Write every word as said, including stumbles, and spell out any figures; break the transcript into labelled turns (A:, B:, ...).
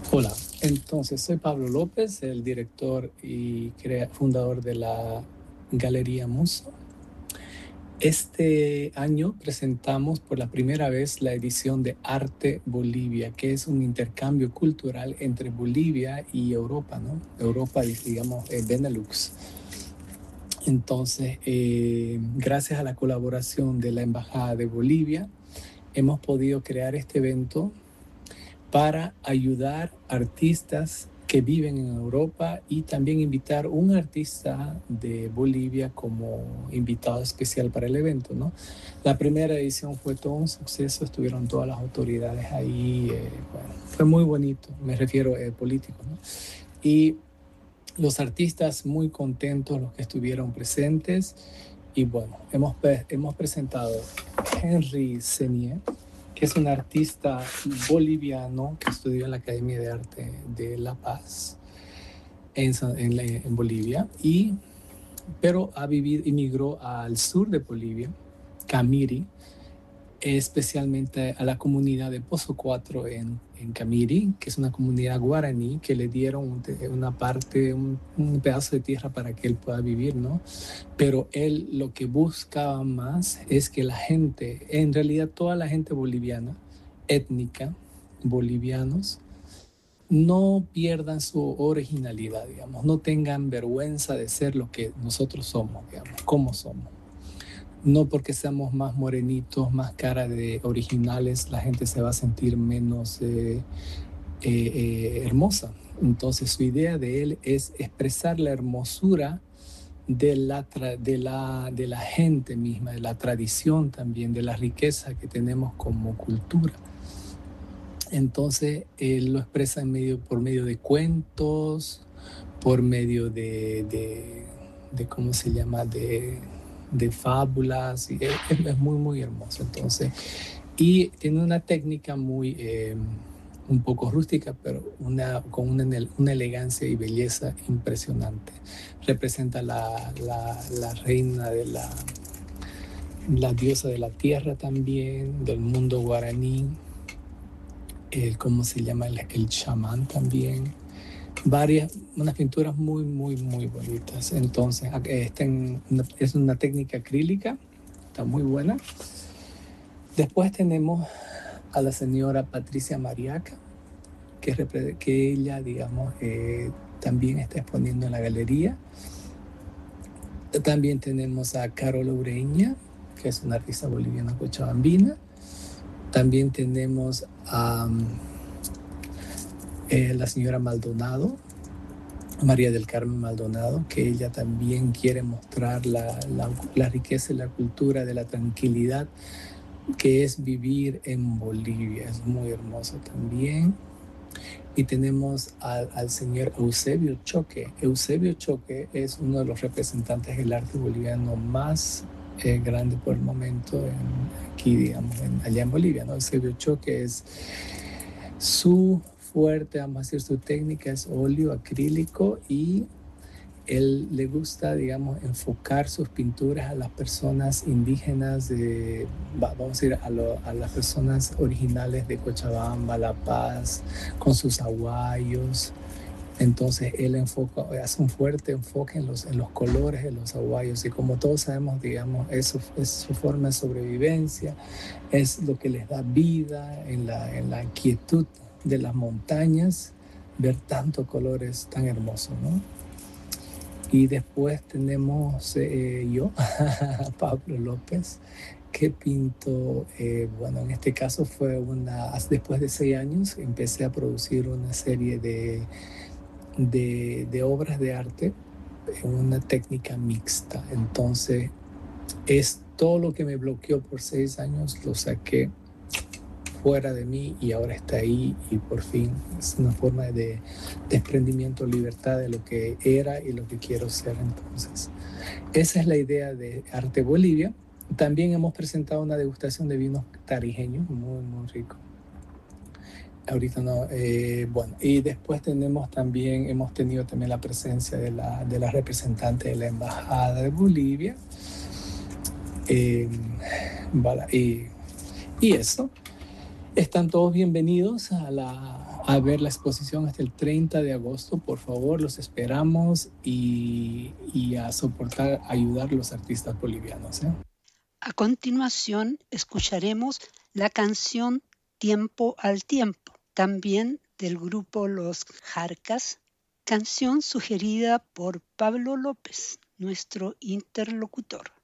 A: Hola, entonces soy Pablo López, el director y crea- fundador de la Galería Muso. Este año presentamos por la primera vez la edición de Arte Bolivia, que es un intercambio cultural entre Bolivia y Europa, ¿no? Europa, digamos, eh, Benelux. Entonces, eh, gracias a la colaboración de la Embajada de Bolivia, hemos podido crear este evento para ayudar artistas que viven en Europa y también invitar un artista de Bolivia como invitado especial para el evento, ¿no? La primera edición fue todo un suceso, estuvieron todas las autoridades ahí, eh, bueno, fue muy bonito, me refiero a eh, políticos, ¿no? Y los artistas muy contentos, los que estuvieron presentes, y bueno, hemos, hemos presentado Henry Senier, que es un artista boliviano que estudió en la Academia de Arte de La Paz, en, en, en Bolivia, y, pero ha vivido, emigró al sur de Bolivia, Camiri, especialmente a la comunidad de Pozo cuatro en, en Camiri, que es una comunidad guaraní que le dieron una parte, un, un pedazo de tierra para que él pueda vivir, ¿no? Pero él lo que buscaba más es que la gente, en realidad toda la gente boliviana, étnica, bolivianos, no pierdan su originalidad, digamos, no tengan vergüenza de ser lo que nosotros somos, digamos, como somos. No porque seamos más morenitos, más cara de originales, la gente se va a sentir menos eh, eh, eh, hermosa. Entonces su idea de él es expresar la hermosura de la, de, la, de la gente misma, de la tradición también, de la riqueza que tenemos como cultura. Entonces él lo expresa en medio, por medio de cuentos, por medio de, de, de ¿cómo se llama?, de, de fábulas, y es, es, muy, muy hermoso. Entonces, y tiene una técnica muy, eh, un poco rústica, pero una, con una, una elegancia y belleza impresionante. Representa la, la, la reina de la, la diosa de la tierra también, del mundo guaraní, el, ¿cómo se llama? El, el chamán también. Varias, unas pinturas muy, muy, muy bonitas. Entonces, esta es una técnica acrílica, está muy buena. Después tenemos a la señora Patricia Mariaca, que, que ella, digamos, eh, también está exponiendo en la galería. También tenemos a Carol Ureña, que es una artista boliviana cochabambina. También tenemos a eh, la señora Maldonado, María del Carmen Maldonado, que ella también quiere mostrar la, la, la riqueza y la cultura de la tranquilidad que es vivir en Bolivia. Es muy hermoso también. Y tenemos al, al señor Eusebio Choque. Eusebio Choque es uno de los representantes del arte boliviano más eh, grande por el momento en, aquí, digamos, en, allá en Bolivia, ¿no? Eusebio Choque es su fuerte, vamos a decir, su técnica es óleo acrílico, y él le gusta, digamos, enfocar sus pinturas a las personas indígenas, de, vamos a decir, a, lo, a las personas originales de Cochabamba, La Paz, con sus aguayos. Entonces él enfoca, hace un fuerte enfoque en los, en los colores de los aguayos, y como todos sabemos, digamos, eso es su forma de sobrevivencia, es lo que les da vida en la, en la quietud de las montañas, ver tantos colores tan hermosos, ¿no? Y después tenemos eh, yo, Pablo López, que pinto, eh, bueno, en este caso fue una, después de seis años empecé a producir una serie de, de, de obras de arte en una técnica mixta. Entonces, es todo lo que me bloqueó por seis años, lo saqué fuera de mí y ahora está ahí, y por fin es una forma de desprendimiento, libertad de lo que era y lo que quiero ser. Entonces, esa es la idea de Arte Bolivia. También hemos presentado una degustación de vinos tarijeños muy, muy rico. Ahorita no, eh, bueno, y después tenemos también, hemos tenido también la presencia de la, de la representante de la Embajada de Bolivia. Eh, y, y eso. Están todos bienvenidos a, la, a ver la exposición hasta el treinta de agosto. Por favor, los esperamos y, y a soportar, ayudar a los artistas bolivianos, ¿eh?
B: A continuación, escucharemos la canción Tiempo al Tiempo, también del grupo Los Jarcas, canción sugerida por Pablo López, nuestro interlocutor.